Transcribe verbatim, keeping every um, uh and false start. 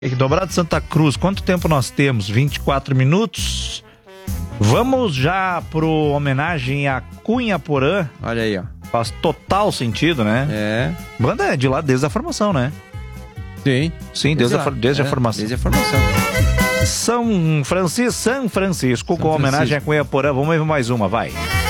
Dobrado Santa Cruz, quanto tempo nós temos? vinte e quatro minutos. Vamos já pro homenagem a Cunha Porã. Olha aí, ó. Faz total sentido, né? É. Banda é de lá desde a formação, né? Sim. Sim, desde, desde, a, desde é, a formação. Desde a formação. São Francisco, São Francisco, São com Francisco. Homenagem a Cunha Porã. Vamos ver mais uma, vai.